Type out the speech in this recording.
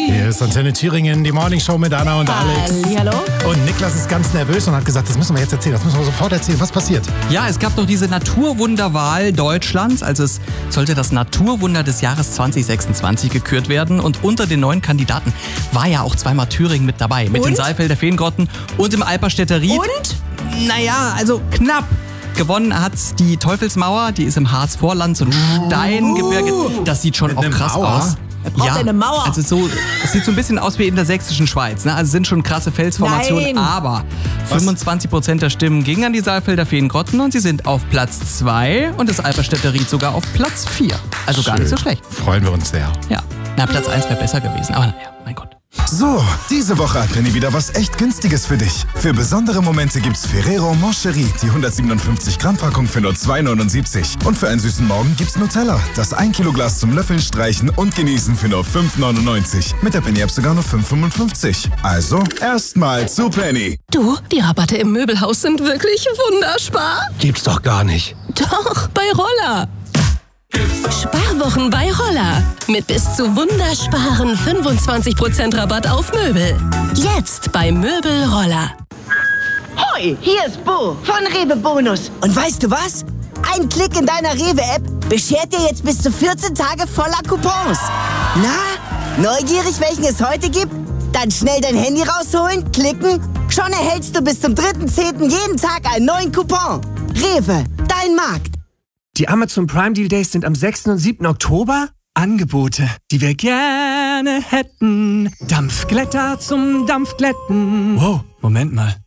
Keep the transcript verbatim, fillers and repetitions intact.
Hier ist Antenne Thüringen, die Morningshow mit Anna und Alex. Hallo. Und Niklas ist ganz nervös und hat gesagt, das müssen wir jetzt erzählen, das müssen wir sofort erzählen. Was passiert? Ja, es gab doch diese Naturwunderwahl Deutschlands. Also es sollte das Naturwunder des Jahres zwanzig sechsundzwanzig gekürt werden. Und unter den neun Kandidaten war ja auch zweimal Thüringen mit dabei. Mit und? den Saalfelder Feengrotten und dem Alperstädter Ried. Und? Naja, also knapp. Gewonnen hat die Teufelsmauer, die ist im Harzvorland, so ein Steingebirge. Das sieht schon auch Eine krass Mauer? aus. Er braucht Ja, eine Mauer. also so, es sieht so ein bisschen aus wie in der sächsischen Schweiz. Ne? Also sind schon krasse Felsformationen, Nein. aber Was? fünfundzwanzig Prozent der Stimmen gingen an die Saalfelder Feengrotten und sie sind auf Platz zwei und das Alperstädter Ried sogar auf Platz vier. Also gar nicht so schlecht. Freuen wir uns sehr. Ja, na, Platz eins wäre besser gewesen, aber naja, mein Gott. So, diese Woche hat Penny wieder was echt Günstiges für dich. Für besondere Momente gibt's Ferrero Moncherie, die hundertsiebenundfünfzig Gramm Packung für nur zwei neunundsiebzig. Und für einen süßen Morgen gibt's Nutella, das ein Kilo Glas zum Löffeln, Streichen und Genießen für nur fünf neunundneunzig. Mit der Penny-App sogar nur fünf fünfundfünfzig. Also, erstmal zu Penny. Du, die Rabatte im Möbelhaus sind wirklich wunderspar. Gibt's doch gar nicht. Doch, bei Roller. Sparwochen bei Roller. Mit bis zu wundersparen fünfundzwanzig Prozent Rabatt auf Möbel. Jetzt bei Möbel Roller. Hoi, hier ist Bo von Rewe Bonus. Und weißt du was? Ein Klick in deiner Rewe-App beschert dir jetzt bis zu vierzehn Tage voller Coupons. Na, neugierig, welchen es heute gibt? Dann schnell dein Handy rausholen, klicken. Schon erhältst du bis zum dritten zehnten jeden Tag einen neuen Coupon. Rewe, dein Markt. Die Amazon Prime Deal Days sind am sechsten und siebten Oktober. Angebote, die wir gerne hätten. Dampfglätter zum Dampfglätten. Wow, Moment mal.